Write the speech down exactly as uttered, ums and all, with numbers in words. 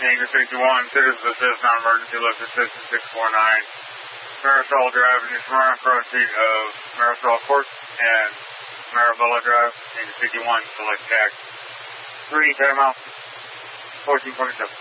Anchor sixty-one, Citizens Assist, non-emergency lift assistance six four nine. Marisol Drive, New Smyrna, cross street of Marisol Court and Marabella Drive, Anchor sixty-one, select tax. three, timeout, fourteen twenty-seven.